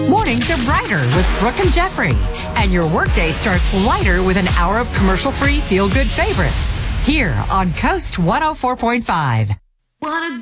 Mornings are brighter with Brooke and Jeffrey. And your workday starts lighter with an hour of commercial-free feel-good favorites. Here on Coast 104.5. What a